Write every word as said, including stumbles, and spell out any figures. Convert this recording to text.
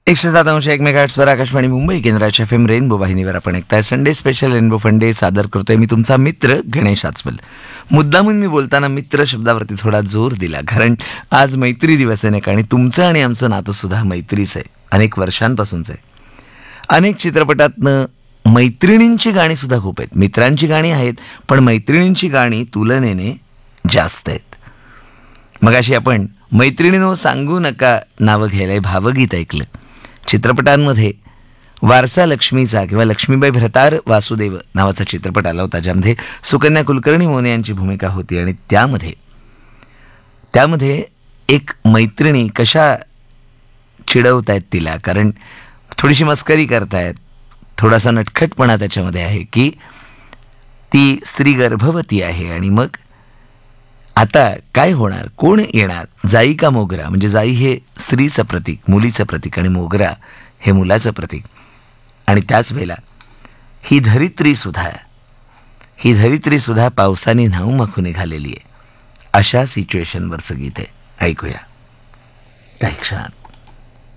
एकशे सात अंश एक मेगाहर्ट्झवर आकाशवाणी मुंबई केंद्राच्या एफ एम रेनबो वाहिनीवर आपण ऐकताय संडे स्पेशल रेनबो फंडे सादर करतोय मी तुमचा मित्र गणेश आचवल. मुद्दामून मी बोलताना मित्र शब्दावरती थोडा जोर दिला, कारण आज मैत्री दिवस आहे नाही का, आणि तुमचं आणि आमचं नातं सुद्धा मैत्रीच आहे, अनेक वर्षांपासूनच आहे. अनेक चित्रपटातनं मैत्रिणींची गाणी सुद्धा खूप आहेत. मित्रांची गाणी आहेत, पण मैत्रिणींची गाणी तुलनेने जास्त आहेत. मगाशी आपण मैत्रिणीनो सांगू नका नावं घ्यायला हे भावगीत ऐकलं. चित्रपटांमध्ये वारसा लक्ष्मीचा किंवा लक्ष्मीबाई भ्रतार वासुदेव नावाचा चित्रपट आला होता, ज्यामध्ये सुकन्या कुलकर्णी मोने यांची भूमिका होती. आणि त्यामध्ये त्यामध्ये एक मैत्रिणी कशा चिडवतायत तिला, कारण थोडीशी मस्करी करतायत, थोडासा नटखटपणा त्याच्यामध्ये आहे की ती स्त्री गर्भवती आहे. आणि मग आता काय होणार, कोण येणार, जाई का मोगरा, म्हणजे जाई हे स्त्रीचं प्रतीक, मुलीचं प्रतीक, आणि मोगरा हे मुलाचं प्रतीक. आणि त्याच वेळेला ही धरित्री सुद्धा ही धरित्री सुद्धा पावसाने न्हाऊमाखू निघालेली आहे. अशा सिच्युएशनवरचं गीत आहे, ऐकूया काही क्षणात.